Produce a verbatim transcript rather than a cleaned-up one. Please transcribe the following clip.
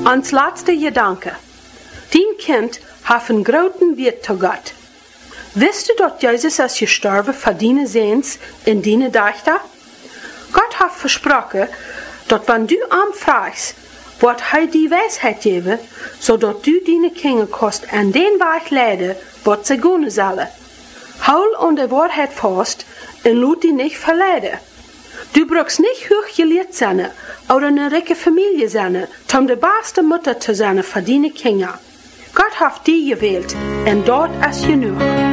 Ans laatste Gedanke. Dein Kind hat einen großen Wert zu Gott. Wisst du, dass Jesus ist gestorben für deine Sehns in deine Dächter? Gott hat versprochen, dass wenn du am fragst, wird er die Weisheit geben, so dass du deine Kinder kannst an den Weg leiden, was sie gehen sollen. Hol an der Wahrheit fast und lass dich nicht verleiden. Du brauchst nicht hochgelehrt sein oder eine reiche Familie sein, um die beste Mutter zu sein für deine Kinder. Gott hat dich gewählt und dort ist genug.